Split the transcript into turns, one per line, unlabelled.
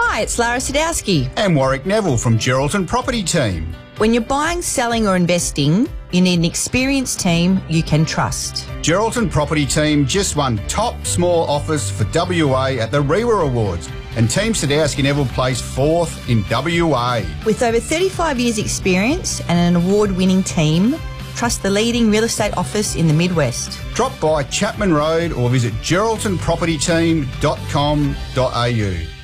Hi, it's Lara Sadowski.
And Warwick Neville from Geraldton Property Team.
When you're buying, selling or investing, you need an experienced team you can trust.
Geraldton Property Team just won top small office for WA at the REWA Awards, and Team Sadowski Neville placed 4th in WA.
With over 35 years experience and an award-winning team, trust the leading real estate office in the Midwest.
Drop by Chapman Road or visit geraldtonpropertyteam.com.au.